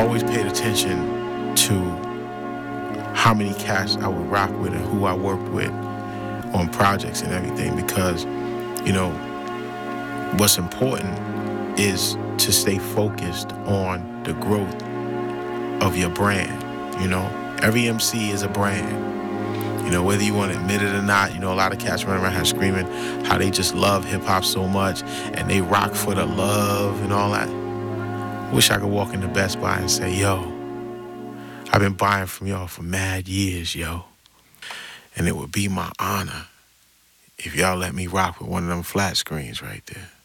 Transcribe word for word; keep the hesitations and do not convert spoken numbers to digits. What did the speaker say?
always paid attention to how many cats I would rock with and who I worked with on projects and everything, because, you know, what's important is to stay focused on the growth of your brand. You know, every M C is a brand. You know, whether you want to admit it or not, you know, a lot of cats running around here screaming how they just love hip-hop so much and they rock for the love and all that. Wish I could walk into Best Buy and say, yo, I've been buying from y'all for mad years, yo. And it would be my honor if y'all let me rock with one of them flat screens right there.